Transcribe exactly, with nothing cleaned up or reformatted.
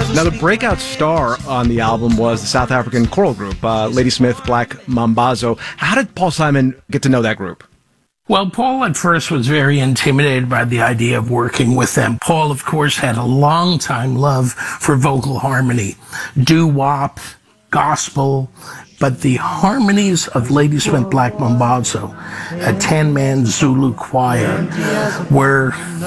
Now, the breakout star on the album was the South African choral group, uh, Ladysmith Black Mambazo. How did Paul Simon get to know that group? Well, Paul at first was very intimidated by the idea of working with them. Paul, of course, had a long-time love for vocal harmony, doo-wop, gospel, but the harmonies of Ladysmith Black Mambazo, a ten-man Zulu choir, were